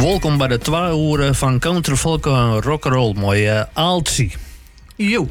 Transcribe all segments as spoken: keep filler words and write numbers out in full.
Welkom bij de twee uur van Country Folk en Rock'n'Roll. Mooi uh, Aaltsie. Jo.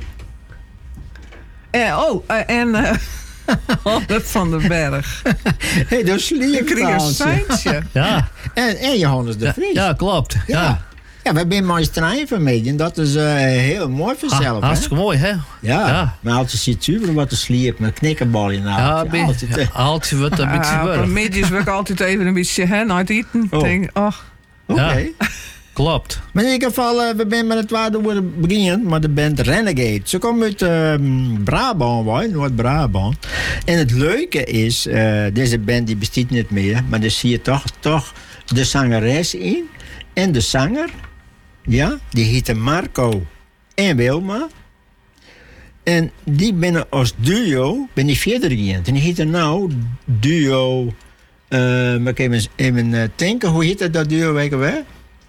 Eh, oh, uh, en uh, Albert van den Berg. Hé, hey, dat is lief. Ik kreeg een seintje. Ja. En, en Johannes de Vries. Ja, ja klopt. Ja. Ja. Ja, we zijn mooi strijnvermediën. Dat is uh, heel mooi vanzelf. Ha, hartstikke mooi, hè? Ja. Ja. Maar als je ziet super wat te sliep met knikkenbal in de Ja, Aaltje wordt een beetje Ah, warm. op middags wil ik altijd even een beetje hè, naar het eten. Oh. Denk, oh. Oké. Okay. Ja. Klopt. Maar in ieder geval, uh, we zijn met het tweede beginnen met de band Renegade. Ze komen uit uh, Brabant, wij, Noord-Brabant. En het leuke is, uh, deze band die bestaat niet meer, maar er zie je toch, toch de zangeres in. En de zanger, ja, die heten Marco en Wilma. En die binnen als duo, ben die verder gegaan. En die heten nou duo, uh, maar ik even, even uh, denken, hoe heet dat duo, weet je wel?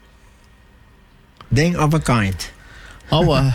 Ding of a kind. Oh, uh.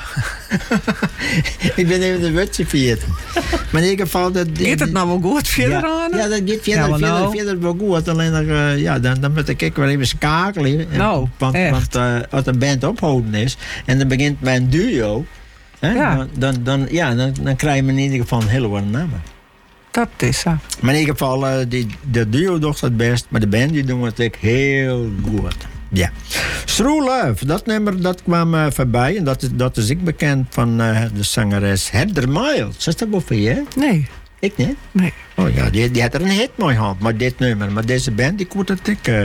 Ik ben even de woordje vergeten. Maar in ieder geval... Dat, Gaat het nou wel goed verder ja, aan? ja, dat gaat verder, Ja, verder, nou. verder wel goed. Alleen nog, uh, ja, dan, dan moet ik weer even schakelen. En, Nou, want echt. want uh, als een band ophouden is en dan begint bij een duo... Hè, Ja. dan, dan, dan, ja, dan, dan krijg je in ieder geval een hele warme namen. Dat is zo. Maar in ieder geval, uh, die, de duo doet het best, maar de band die doen het ook heel goed. Ja. True Love, dat nummer dat kwam uh, voorbij. En dat is, dat is ik bekend van uh, de zangeres Heather Miles. Is dat wel voor je? Nee, Ik niet? nee. Oh ja, die, die had er een hit mooi gehad, maar dit nummer. Maar deze band, die komt het ook uh,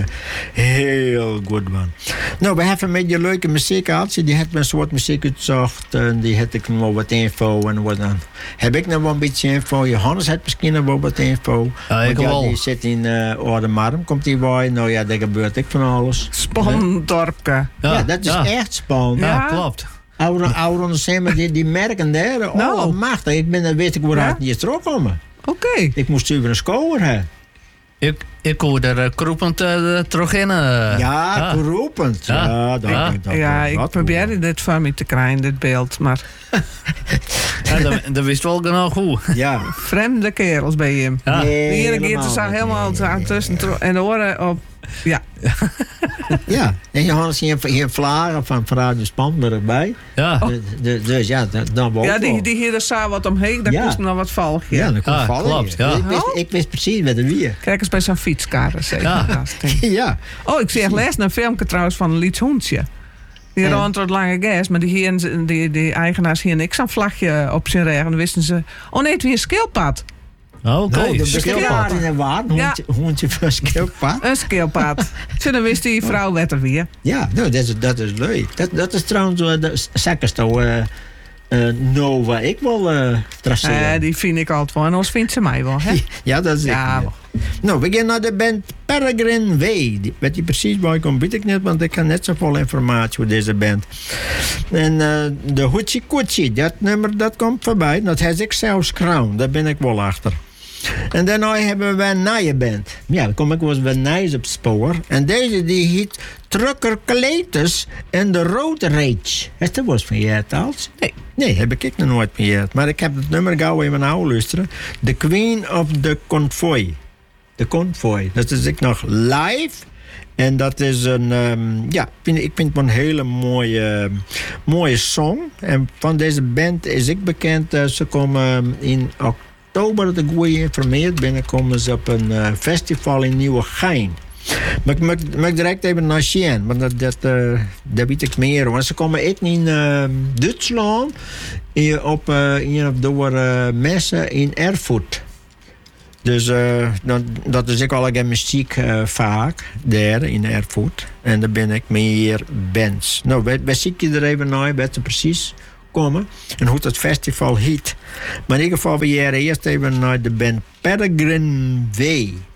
heel goed van. Nou, we hebben een beetje leuke muziek gehad. Die heeft een soort muziek uitgezocht. En die had ik nog wel wat info. En wat dan heb ik nog wel een beetje info. Johannes heeft misschien nog wel wat info. Ja, ik Want wel. die zit in uh, Oudemarm, komt die bij. Nou ja, daar gebeurt ook van alles. Spannend dorpje. Ja, Ja, dat is ja. echt spannend. Ja, Ja. klopt. Oude, oude zeg die, die merken daar, oh, Nou. machtig. Ik ben, weet ik waaruit Ja? niet terugkomen. Oké. Ik moest over een score hebben. Ik, ik hoor er uh, kroepend uh, terug in. Uh, Ja, roepend. Ja, Ja. dat, Ja. dat, dat, Ja, dat, ik dat probeerde dit van me te krijgen, dit beeld. Maar ja, dat, dat wist wel genoeg hoe. Ja. vreemde kerels bij hem. Ja. De ene keer helemaal staan niet. helemaal Nee, aan nee, tussen tro- en de oren op. Ja, Ja, en Johannes hier, hier vlagen van Radio Spanburg bij. Ja. De, de, dus ja, dat- dan wel. ja die, die hier er staan wat omheen, daar Ja. moest nog wat vallen. Ja, dat kon Ah, vallen. klopt, hier. ja. Ik, wist, Oh. ik wist precies met de wie. Kijk eens bij zo'n fietskader. Zeker. Ja. Ja, Oh, ik zie echt les een filmpje trouwens van een Lieds Hoentje. Die En? rond het lange gas, maar die, hier, die, die eigenaars hier niks aan vlagje op zijn regen. Dan wisten ze, oh nee, het weer een skilpad. Oké, nou, dat okay. bestond daar in de waard. Ja. Hondje, hondje van skilpad. Een skilpad. Zo, dan wist die vrouw werd er weer. Ja, nou, dat, is, dat is leuk. Dat, dat is trouwens uh, de Sakkersto uh, uh, nou waar ik wil uh, traceren. Eh, die vind ik altijd wel. En anders vindt ze mij wel. Hè? Ja, dat is Ja, ik. Nou, we gaan naar de band Peregrine Way. Die, wat die precies bij komt, weet ik niet, want ik heb net zoveel informatie over deze band. En uh, de Hoochie Coochie, dat nummer dat komt voorbij. Dat heb ik zelfs crown, daar ben ik wel achter. En daarna hebben we een nieuwe band. Ja, dan kom ik wel eens bij Nijs op het spoor. En deze die heet Trucker Cletus en de Road Rage. Heeft dat wel eens van je het als? Nee. Nee, heb ik nog nooit meer gehoord. Maar ik heb het nummer gauw even naar luisteren. The Queen of the Convoy. De Convoy. Dat is ik nog live. En dat is een, um, ja, vind, ik vind het een hele mooie, uh, mooie song. En van deze band is ik bekend. Uh, ze komen in oktober, dat ik goed geïnformeerd ben, komen ze op een uh, festival in Nieuwegein. Maar ik mag, mag direct even naar Sjen, want dat, dat, uh, daar weet ik meer. Want ze komen ook in uh, Duitsland in, op uh, in of door uh, messen in Erfurt. Dus uh, dat, dat is ik al een muziek uh, vaak daar in Erfurt. En daar ben ik meer bands. Nou, wij, wij zien je er even naar, wat ze precies komen en hoe het festival heet. Maar in ieder geval, we gaan eerst even naar de band Peregrine Way.